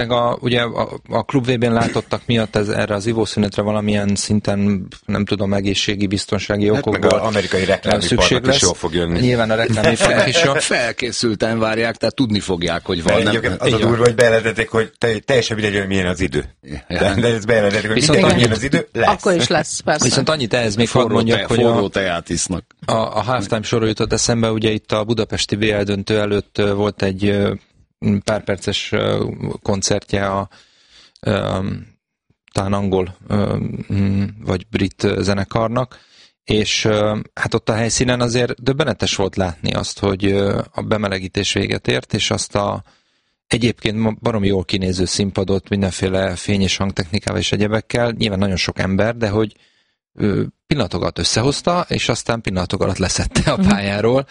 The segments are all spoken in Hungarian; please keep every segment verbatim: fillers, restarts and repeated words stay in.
Meg a, ugye a, a Klub vé bén látottak miatt ez, erre az ivószünetre valamilyen szinten, nem tudom, egészségi, biztonsági hát okokból meg az amerikai reklámiparnak is jól fog jönni. Nyilván a reklámiparnak is jól. Felkészülten várják, tehát tudni fogják, hogy van. Nem, az a durva, hogy bejelentették, hogy teljesen mindegy, hogy milyen az idő. De, de ez bejelentették, hogy viszont mindegy, milyen az idő, lesz. Akkor is lesz, persze. Viszont annyit ehhez még hadd mondjak, hogy forró teát isznak. A, a halftime sorról jutott eszembe, ugye itt a budapesti vé el döntő előtt volt egy pár perces koncertje a talán angol vagy brit zenekarnak, és hát ott a helyszínen azért döbbenetes volt látni azt, hogy a bemelegítés véget ért, és azt a egyébként baromi jól kinéző színpadot mindenféle fény- és hangtechnikával és egyebekkel, nyilván nagyon sok ember, de hogy pillanatok alatt összehozta, és aztán pillanatok alatt leszette a pályáról.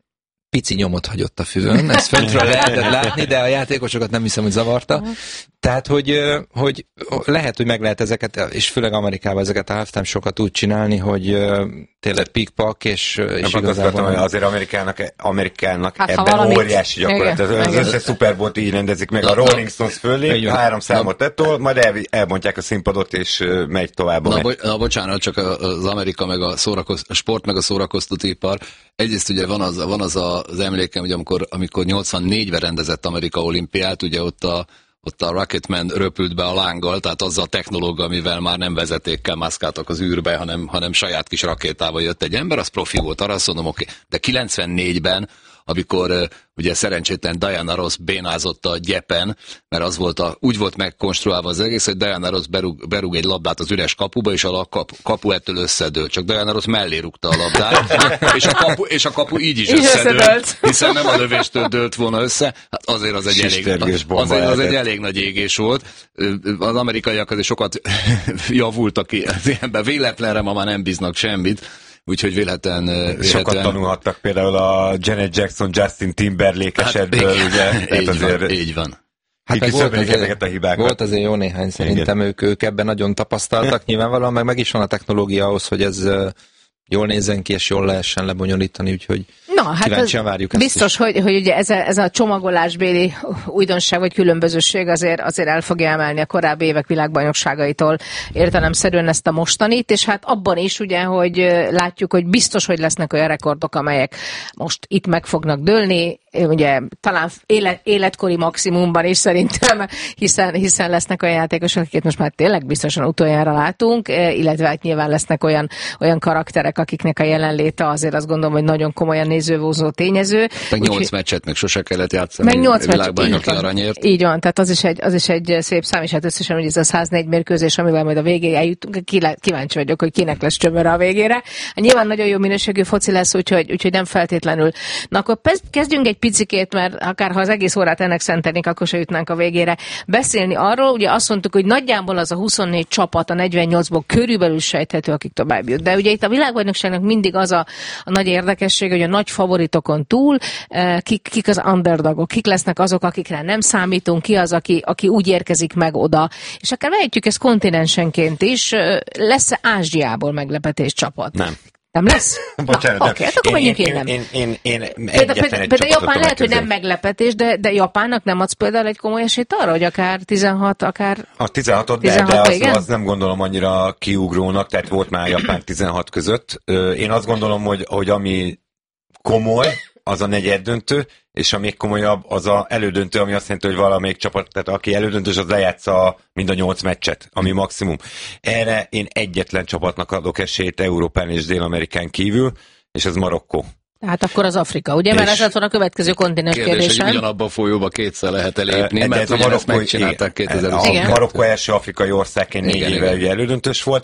Pici nyomot hagyott a füvön, ezt föntről lehetett látni, de a játékosokat nem hiszem, hogy zavarta. Tehát, hogy, hogy lehet, hogy meg lehet ezeket, és főleg Amerikában ezeket a halftime sokat úgy csinálni, hogy tényleg pikpak, és, és igazából... Hogy azért Amerikának, Amerikának hát, ebben valamit... óriási gyakorlat. Az, az összes Super Bowl-t így rendezik meg, a Rolling Stones fölé, három számot ettől, majd el, elbontják a színpadot, és megy tovább. Na, bo- na bocsánat, csak az Amerika, meg a, szórakoz, a sport, meg a szórakoztatóipar. Egyrészt ugye van az, van az a, az emlékem, hogy amikor, amikor nyolcvannégyben rendezett Amerika olimpiát, ugye ott a ott a Rocketman röpült be a lánggal, tehát az a technológia, amivel már nem vezetékkel mászkáltak az űrbe, hanem, hanem saját kis rakétával jött egy ember, az profi volt, arra azt mondom, oké. Okay. De kilencvennégyben, amikor uh, ugye szerencsétlen Diana Ross bénázott a gyepen, mert az volt a, úgy volt megkonstruálva az egész, hogy Diana Ross berúg, berúg egy labdát az üres kapuba, és a kapu, kapu ettől összedőlt. Csak Diana Ross mellé rúgta a labdát, és a kapu, és a kapu így is így összedőlt, összedőlt, hiszen nem a lövéstől dőlt volna össze. Hát azért az egy, elég, azért az egy elég nagy égés volt. Az amerikaiak azért sokat javultak ki az ilyenben. Véletlenre ma már nem bíznak semmit. Úgyhogy véletlen, véletlen... Sokat tanulhattak például a Janet Jackson, Justin Timberlake hát, esetből, igen, ugye? Így azért... van, így van. Hát meg volt, azért, a hibákat. Volt azért jó néhány, szerintem ők, ők ebben nagyon tapasztaltak, nyilvánvalóan, meg meg is van a technológia ahhoz, hogy ez jól nézzen ki, és jól lehessen lebonyolítani, úgyhogy na, hát kíváncsian várjuk ezt biztos, is. hogy, hogy ugye ez a, ez a csomagolásbéli újdonság vagy különbözőség azért, azért el fogja emelni a korábbi évek világbajnokságaitól értelemszerűen ezt a mostanit, és hát abban is ugye, hogy látjuk, hogy biztos, hogy lesznek olyan rekordok, amelyek most itt meg fognak dőlni, ugye talán élet, életkori maximumban is szerintem, hiszen, hiszen lesznek olyan játékosok, akiket most már tényleg biztosan utoljára látunk, illetve hát nyilván lesznek olyan, olyan karakterek, akiknek a jelenléte azért azt gondolom, hogy nagyon komolyan nézővózó tényező. Meg nyolc úgy, meccset meg sose kellett játszani. Meg nyolc világbajnoki aranyért. Így van, tehát az is egy, az is egy szép szám, és hát összesen hogy ez a száznégy mérkőzés, amivel majd a végéig eljutunk, kíváncsi vagyok, hogy kinek lesz csömöre a végére. Nyilván nagyon jó minőségű foci lesz, úgyhogy, úgyhogy nem feltétlenül. Na akkor kezdjünk egy picikét, mert akár ha az egész órát ennek szentelnénk, akkor se jutnánk a végére. Beszélni arról, ugye azt mondtuk, hogy nagyjából az a huszonnégy csapat a negyvennyolcból körülbelül sejthető, akik tovább jut. De ugye itt a világbajnokságnak mindig az a, a nagy érdekesség, hogy a nagy favoritokon túl kik, kik az underdogok, kik lesznek azok, akikre nem számítunk, ki az, aki, aki úgy érkezik meg oda. És akár vehetjük ezt kontinensenként is, lesz-e Ázsiából meglepetés csapat? Nem. Nem lesz? Bocsánat, Oké, hát akkor menjünk én, én, én, én, én, én Például példa Japán lehet, hogy nem meglepetés, de, de Japánnak nem adsz például egy komoly esélyt arra, hogy akár tizenhat, akár... A tizenhatot, de, de az, az nem gondolom annyira kiugrónak, tehát volt már Japán tizenhat között. Én azt gondolom, hogy, hogy ami komoly, az a negyed döntő, és a még komolyabb az a elődöntő, ami azt jelenti, hogy valamelyik csapat, tehát aki elődöntős, az lejátsza mind a nyolc meccset, ami maximum. Erre én egyetlen csapatnak adok esélyt Európán és Dél-Amerikán kívül, és ez Marokkó. Tehát akkor az Afrika, ugye? Mert ez lett volna a következő kontinens kérdésem. Kérdés, hogy ugyanabban a folyóba kétszer lehet elépni, mert ez ugye ezt megcsinálták kétezer-huszonkettőben. A Marokkó első afrikai országként négy éve ugye elődöntős volt,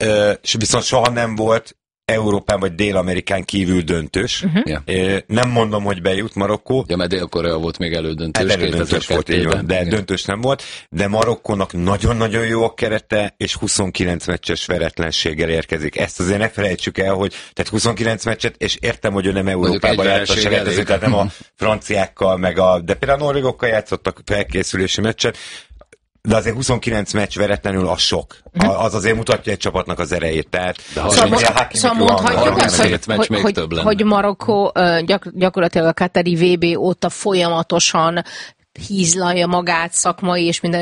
és viszont soha nem volt Európán vagy Dél-Amerikán kívül döntős. Uh-huh. Yeah. Nem mondom, hogy bejut Marokkó. Ja, mert Dél-Korea volt még elődöntős. Hát elődöntős volt, így van, de igen. Döntős nem volt. De Marokkónak nagyon-nagyon jó a kerete, és huszonkilenc meccses veretlenséggel érkezik. Ezt azért ne felejtsük el, hogy tehát huszonkilenc meccset, és értem, hogy ő nem Európában játszott, tehát nem a franciákkal, meg a, de például a norvégokkal játszottak felkészülési meccset, de azért huszonkilenc meccs veretlenül az sok. Az azért mutatja egy csapatnak az erejét. Tehát, szóval szóval mondhatjuk azt, hogy, hogy, hogy, hogy Marokkó gyak, gyakorlatilag a katari vé bé óta folyamatosan hízlalja magát szakmai és minden